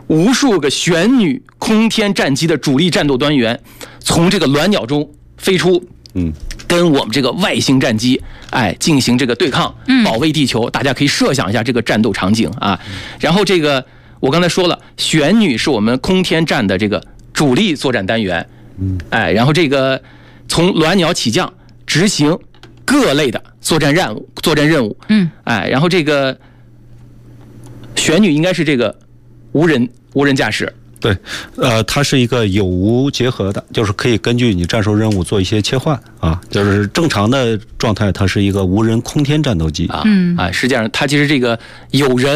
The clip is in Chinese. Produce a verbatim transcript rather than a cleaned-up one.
无数个玄女空天战机的主力战斗单元从这个鸾鸟中飞出， 嗯， 跟我们这个外星战机哎进行这个对抗，保卫地球。大家可以设想一下这个战斗场景啊。然后这个我刚才说了，玄女是我们空天战的这个主力作战单元，嗯，哎，然后这个从鸾鸟起降，执行各类的作战任务，作战任务， 嗯， 哎，然后这个玄女应该是这个无人无人驾驶。 对，呃，它是一个有无结合的，就是可以根据你战术任务做一些切换啊。就是正常的状态，它是一个无人空天战斗机啊，嗯啊，实际上它其实这个有人。